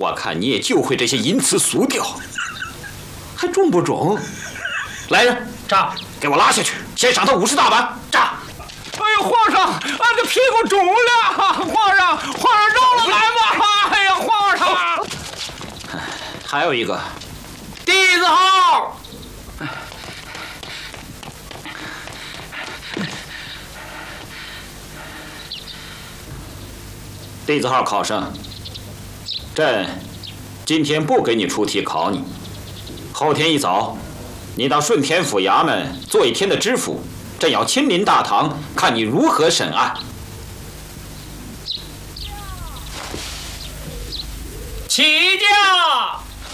我看你也就会这些淫词俗调，还中不中？来人， 炸！ 给我拉下去，先赏他50大板。炸！ 哎呦，皇上，俺的屁股肿了！皇上，饶了俺吧！哎呀，皇上！ 还有一个， 弟子号。 弟子号考生，朕今天不给你出题考你，后天一早，你到顺天府衙门做1天的知府，朕要亲临大堂，看你如何审案。 起驾！